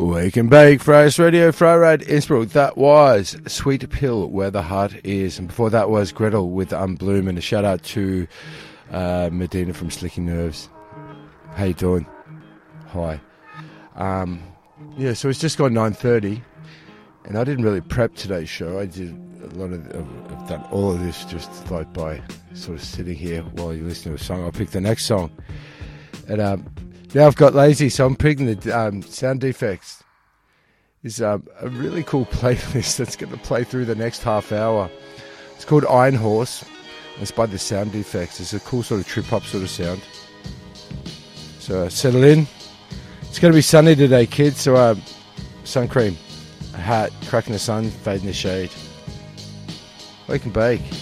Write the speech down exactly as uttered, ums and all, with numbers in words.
Wake and Bake, Friars Radio, Freirad, Innsbruck. That was Sweet Pill, Where the Heart Is. And before that was Gretel with Unbloom. And a shout out to uh, Medina from Slicky Nerves. How you doing? Hi. Um, yeah, so it's just gone nine thirty. And I didn't really prep today's show. I did a lot of, I've done all of this just like by sort of sitting here while you're listening to a song. I'll pick the next song. And um, now I've got lazy, so I'm picking the um, Sound Defects. It's um, a really cool playlist that's going to play through the next half hour. It's called Iron Horse. It's by the Sound Defects. It's a cool sort of trip-hop sort of sound. So uh, settle in. It's going to be sunny today, kids, so uh, sun cream. A hat, cracking the sun, fading the shade. Wake and Bake.